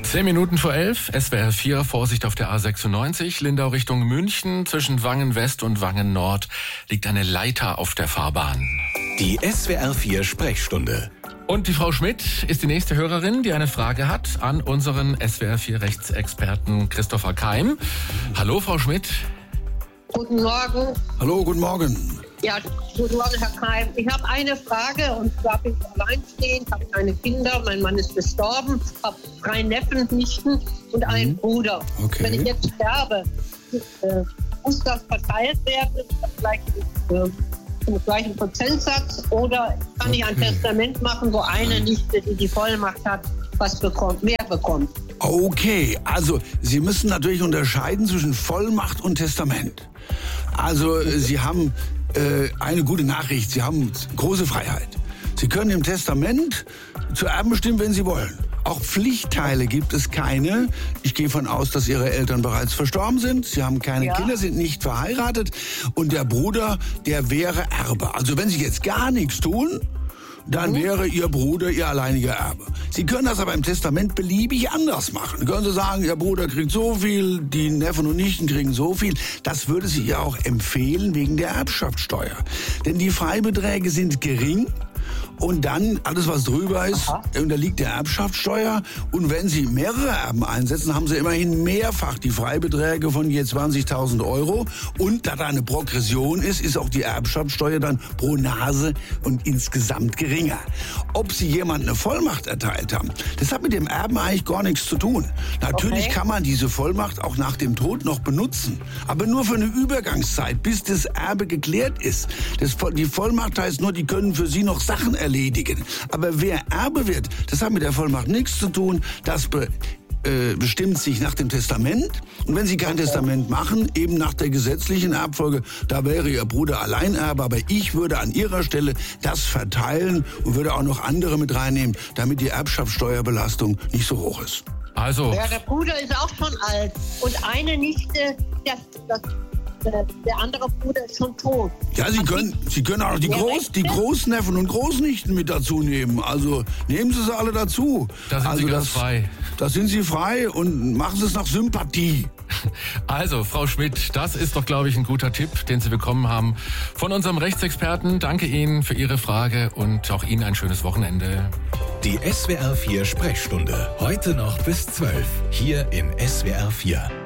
10 Minuten vor 11, SWR 4, Vorsicht auf der A96, Lindau Richtung München. Zwischen Wangen West und Wangen Nord liegt eine Leiter auf der Fahrbahn. Die SWR 4 Sprechstunde. Und die Frau Schmidt ist die nächste Hörerin, die eine Frage hat an unseren SWR 4 Rechtsexperten Christopher Keim. Hallo, Frau Schmidt. Guten Morgen. Hallo, guten Morgen. Ja, guten Morgen, Herr Keim. Ich habe eine Frage, und zwar bin ich alleinstehend, habe keine Kinder, mein Mann ist gestorben, habe 3 Neffen, Nichten und einen Bruder. Okay. Wenn ich jetzt sterbe, muss das verteilt werden, zum gleichen Prozentsatz, oder kann ich ein Testament machen, wo eine Nichte, die die Vollmacht hat, mehr bekommt? Okay, also Sie müssen natürlich unterscheiden zwischen Vollmacht und Testament. Also Sie haben eine gute Nachricht, Sie haben große Freiheit. Sie können im Testament zu Erben bestimmen, wenn Sie wollen. Auch Pflichtteile gibt es keine. Ich gehe von aus, dass Ihre Eltern bereits verstorben sind. Sie haben keine Kinder, sind nicht verheiratet. Und der Bruder, der wäre Erbe. Also wenn Sie jetzt gar nichts tun, dann wäre Ihr Bruder Ihr alleiniger Erbe. Sie können das aber im Testament beliebig anders machen. Können Sie sagen, Ihr Bruder kriegt so viel, die Neffen und Nichten kriegen so viel. Das würde sich ja auch empfehlen wegen der Erbschaftssteuer. Denn die Freibeträge sind gering. Und dann, alles was drüber ist, unterliegt der Erbschaftssteuer. Und wenn Sie mehrere Erben einsetzen, haben Sie immerhin mehrfach die Freibeträge von je 20.000 Euro. Und da da eine Progression ist auch die Erbschaftssteuer dann pro Nase und insgesamt geringer. Ob Sie jemand eine Vollmacht erteilt haben, das hat mit dem Erben eigentlich gar nichts zu tun. Natürlich kann man diese Vollmacht auch nach dem Tod noch benutzen. Aber nur für eine Übergangszeit, bis das Erbe geklärt ist. Die Vollmacht heißt nur, die können für Sie noch Sachen erledigen. Aber wer Erbe wird, das hat mit der Vollmacht nichts zu tun. Das bestimmt sich nach dem Testament. Und wenn Sie kein Testament machen, eben nach der gesetzlichen Erbfolge, da wäre Ihr Bruder Alleinerbe. Aber ich würde an Ihrer Stelle das verteilen und würde auch noch andere mit reinnehmen, damit die Erbschaftssteuerbelastung nicht so hoch ist. Also. Ja, der Bruder ist auch schon alt. Und eine Nichte, der andere Bruder ist schon tot. Ja, Sie können auch die Großneffen und Großnichten mit dazu nehmen. Also nehmen Sie alle dazu. Da sind Sie ganz frei. Da sind Sie frei und machen Sie es nach Sympathie. Also, Frau Schmidt, das ist doch, glaube ich, ein guter Tipp, den Sie bekommen haben von unserem Rechtsexperten. Danke Ihnen für Ihre Frage und auch Ihnen ein schönes Wochenende. Die SWR 4 Sprechstunde. Heute noch bis 12. Hier in SWR 4.